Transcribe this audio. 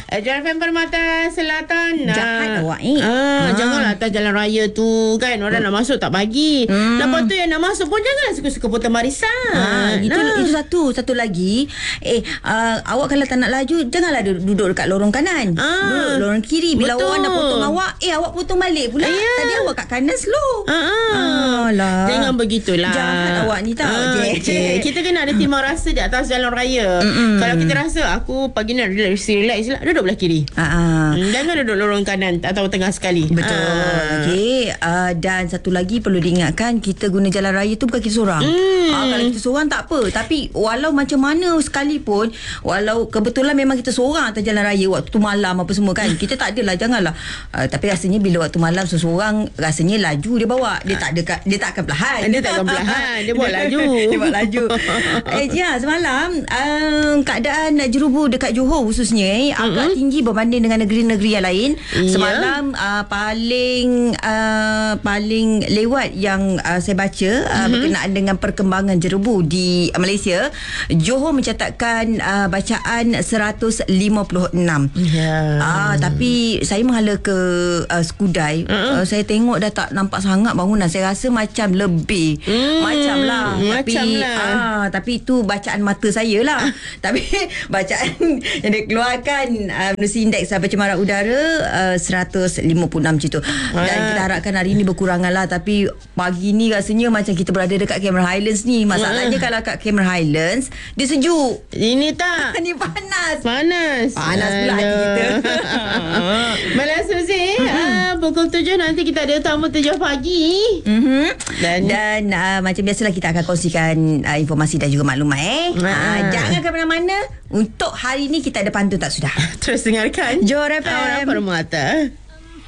Jalan FM Permata Selatan. Jahat awak Janganlah atas jalan raya tu kan. Orang nak masuk tak bagi. Lepas tu yang nak masuk pun janganlah suka-suka potong barisan. Itu satu lagi. Awak kalau tak nak laju, janganlah duduk dekat lorong kanan. Duduk lorong kiri. Bila betul. orang dah potong awak, awak potong balik pula. Tadi awak kat kanan slow. Alah. Jangan begitulah. Jahat awak ni tau. Kita kena ada timbang rasa di atas jalan raya. Kalau kita rasa aku pagi ni relax lah, duduk belah kiri. Jangan duduk lorong kanan atau tengah sekali. Betul. Okey. Dan satu lagi perlu diingatkan, kita guna jalan raya tu bukan kita seorang. Kalau kita seorang tak apa. Tapi walau macam mana sekalipun, walau kebetulan memang kita seorang atas jalan raya waktu tu malam apa semua kan, kita tak adalah, janganlah. Tapi rasanya bila waktu malam seseorang, rasanya laju dia bawa. Dia tak akan perlahan. Dia tak akan perlahan. Dia bawa laju. Dia bawa laju. Semalam keadaan jerubu dekat Johor khususnya agak tinggi berbanding dengan negeri-negeri yang lain. Semalam paling lewat yang saya baca berkenaan dengan perkembangan jerubu di Malaysia, Johor mencatatkan bacaan 156. Tapi saya menghala ke Skudai, saya tengok dah tak nampak sangat bangunan. Saya rasa macam lebih. Tapi itu bacaan mata saya lah. Tapi bacaan yang dikeluarkan menerusi indeks pencemaran udara 156 macam tu. Dan kita harapkan hari ni berkurangan lah. Tapi pagi ni rasanya macam kita berada dekat Cameron Highlands ni. Masalahnya kalau kat Cameron Highlands dia sejuk. Ini tak. Ni panas pula hati kita. Malam Suzy, pukul 7 nanti kita ada tamu 7 pagi. Dan macam biasalah kita akan kongsikan informasi dan juga maklumat. Jangan ke mana-mana. Untuk hari ni kita ada pantun tak sudah. Terus dengarkan Johor FM Permata.